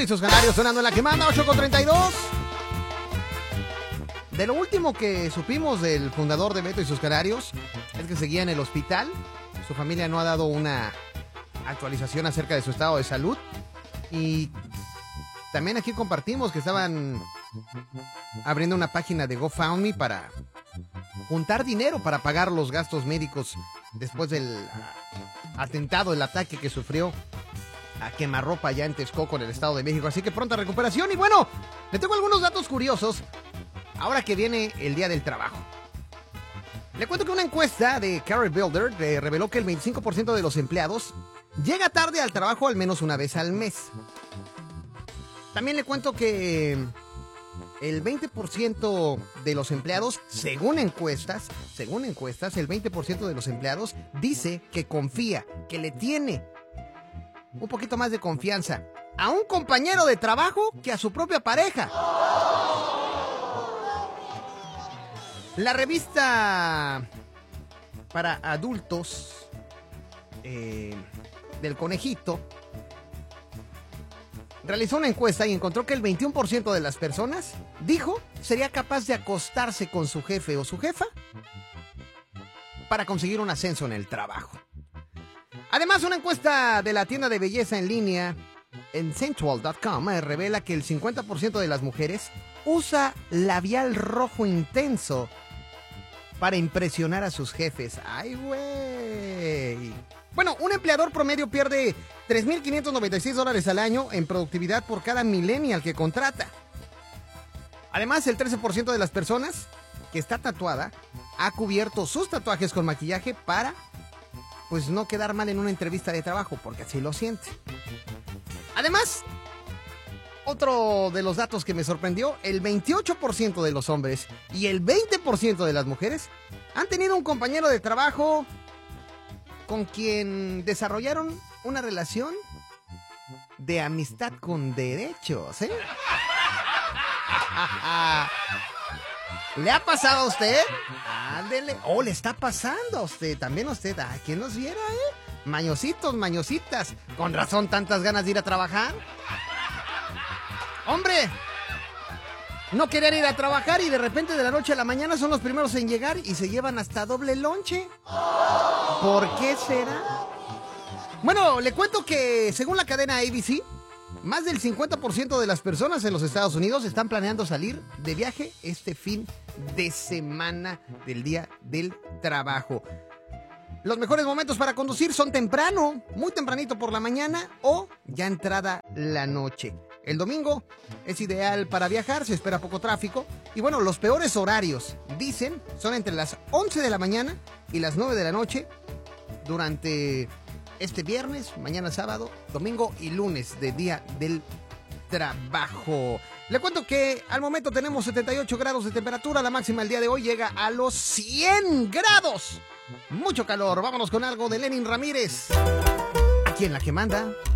y sus canarios sonando en la que manda 8:32. De lo último que supimos del fundador de Beto y sus canarios es que seguía en el hospital. Su familia no ha dado una actualización acerca de su estado de salud. Y también aquí compartimos que estaban abriendo una página de GoFundMe para juntar dinero para pagar los gastos médicos después del atentado, el ataque que sufrió a quemarropa allá en Texcoco, en el Estado de México. Así que pronta recuperación. Y bueno, le tengo algunos datos curiosos ahora que viene el Día del Trabajo. Le cuento que una encuesta de Career Builder reveló que el 25% de los empleados llega tarde al trabajo al menos una vez al mes. También le cuento que el 20% de los empleados, según encuestas, el 20% de los empleados dice que confía, que le tiene un poquito más de confianza a un compañero de trabajo que a su propia pareja. La revista para adultos del Conejito realizó una encuesta y encontró que el 21% de las personas dijo sería capaz de acostarse con su jefe o su jefa para conseguir un ascenso en el trabajo. Además, una encuesta de la tienda de belleza en línea en Sensual.com revela que el 50% de las mujeres usa labial rojo intenso para impresionar a sus jefes. ¡Ay, güey! Bueno, un empleador promedio pierde $3,596 al año en productividad por cada millennial que contrata. Además, el 13% de las personas que está tatuada ha cubierto sus tatuajes con maquillaje para, pues, no quedar mal en una entrevista de trabajo, porque así lo siente. Además, otro de los datos que me sorprendió, el 28% de los hombres y el 20% de las mujeres han tenido un compañero de trabajo con quien desarrollaron una relación de amistad con derechos, ¿eh? ¿Le ha pasado a usted? Ándele. Oh, le está pasando a usted, también a usted. ¿A quién nos viera, Mañositos, mañositas. Con razón, tantas ganas de ir a trabajar. ¡Hombre! No querían ir a trabajar y de repente de la noche a la mañana son los primeros en llegar y se llevan hasta doble lonche. ¿Por qué será? Bueno, le cuento que según la cadena ABC, más del 50% de las personas en los Estados Unidos están planeando salir de viaje este fin de semana del Día del Trabajo. Los mejores momentos para conducir son temprano, muy tempranito por la mañana o ya entrada la noche. El domingo es ideal para viajar, se espera poco tráfico. Y bueno, los peores horarios, dicen, son entre las 11 de la mañana y las 9 de la noche durante este viernes, mañana sábado, domingo y lunes de Día del Trabajo. Le cuento que al momento tenemos 78 grados de temperatura, la máxima el día de hoy llega a los 100 grados. Mucho calor, vámonos con algo de Lenin Ramírez. Aquí en La que manda.